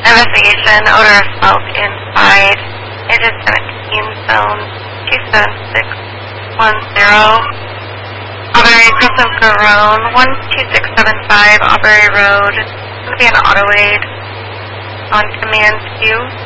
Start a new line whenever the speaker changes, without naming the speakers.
Investigation, odor of smoke inside. Agent 17, zone 27610. Aubrey Crystal Garone, 12675 Aubrey Road. It's going to be an auto aid on command 2.